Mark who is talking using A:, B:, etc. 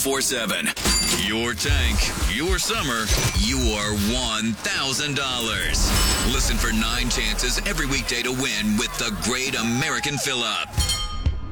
A: 24/7. Your tank, your summer, your $1,000. Listen for 9 chances every weekday to win with the Great American Fill-Up.